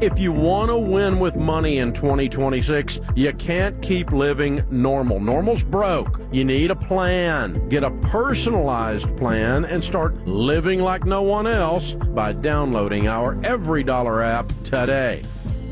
If you want to win with money in 2026, you can't keep living normal. Normal's broke. You need a plan. Get a personalized plan and start living like no one else by downloading our EveryDollar app today.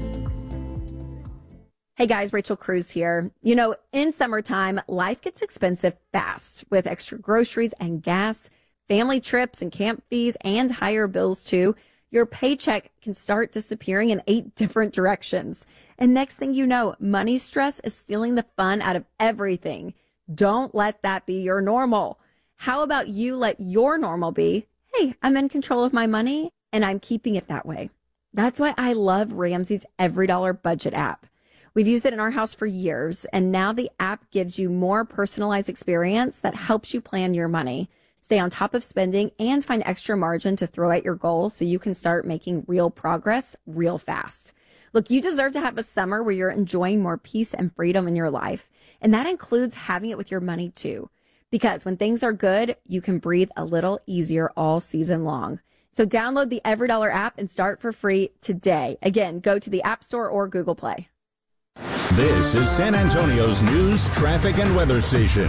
Hey guys, Rachel Cruz here. You know, in summertime, life gets expensive fast with extra groceries and gas, family trips and camp fees, and higher bills too. Your paycheck can start disappearing in 8 different directions. And next thing you know, money stress is stealing the fun out of everything. Don't let that be your normal. How about you let your normal be, hey, I'm in control of my money and I'm keeping it that way. That's why I love Ramsey's EveryDollar budget app. We've used it in our house for years, and now the app gives you more personalized experience that helps you plan your money, stay on top of spending, and find extra margin to throw at your goals so you can start making real progress real fast. Look, you deserve to have a summer where you're enjoying more peace and freedom in your life, and that includes having it with your money too. Because when things are good, you can breathe a little easier all season long. So download the EveryDollar app and start for free today. Again, go to the App Store or Google Play. This is San Antonio's news, traffic, and weather station.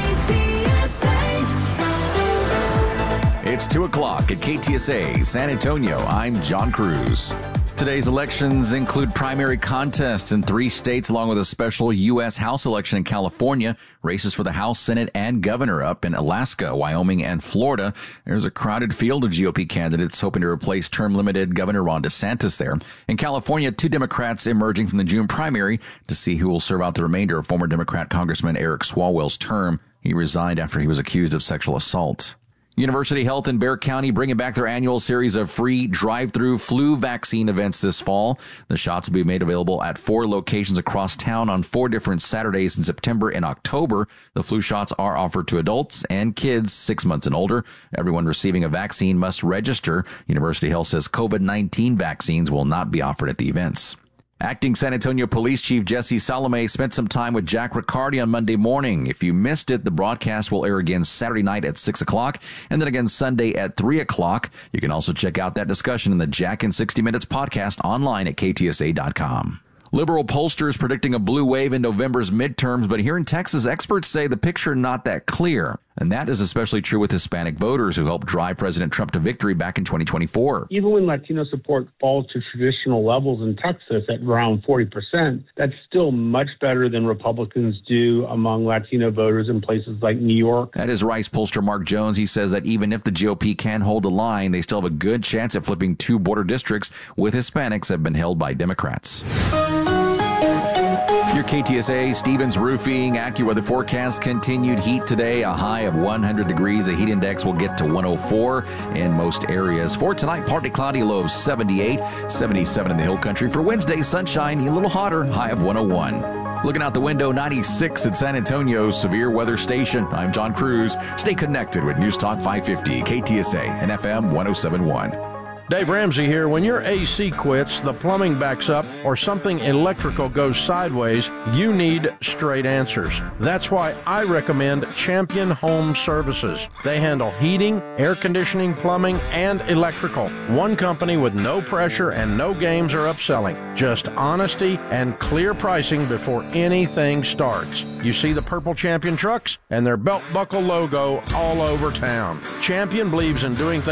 It's 2 o'clock at KTSA San Antonio. I'm John Cruz. Today's elections include primary contests in 3 states, along with a special U.S. House election in California, races for the House, Senate, and governor up in Alaska, Wyoming, and Florida. There's a crowded field of GOP candidates hoping to replace term-limited Governor Ron DeSantis there. In California, 2 Democrats emerging from the June primary to see who will serve out the remainder of former Democrat Congressman Eric Swalwell's term. He resigned after he was accused of sexual assault. University Health in Bexar County bringing back their annual series of free drive-through flu vaccine events this fall. The shots will be made available at 4 locations across town on 4 different Saturdays in September and October. The flu shots are offered to adults and kids 6 months and older. Everyone receiving a vaccine must register. University Health says COVID-19 vaccines will not be offered at the events. Acting San Antonio Police Chief Jesse Salome spent some time with Jack Riccardi on Monday morning. If you missed it, the broadcast will air again Saturday night at 6 o'clock and then again Sunday at 3 o'clock. You can also check out that discussion in the Jack in 60 Minutes podcast online at ktsa.com. Liberal pollsters predicting a blue wave in November's midterms, but here in Texas, experts say the picture not that clear. And that is especially true with Hispanic voters who helped drive President Trump to victory back in 2024. Even when Latino support falls to traditional levels in Texas at around 40%, that's still much better than Republicans do among Latino voters in places like New York. That is Rice pollster Mark Jones. He says that even if the GOP can hold the line, they still have a good chance at flipping 2 border districts with Hispanics that have been held by Democrats. Your KTSA Stevens Roofing AccuWeather forecast: continued heat today, a high of 100 degrees. The heat index will get to 104 in most areas. For tonight, partly cloudy, low of 78, 77 in the hill country. For Wednesday, sunshine, a little hotter, high of 101. Looking out the window, 96 at San Antonio's severe weather station. I'm John Cruz. Stay connected with News Talk 550, KTSA and FM 1071. Dave Ramsey here. When your AC quits, the plumbing backs up, or something electrical goes sideways, you need straight answers. That's why I recommend Champion Home Services. They handle heating, air conditioning, plumbing, and electrical. One company with no pressure and no games or upselling. Just honesty and clear pricing before anything starts. You see the purple Champion trucks and their belt buckle logo all over town. Champion believes in doing things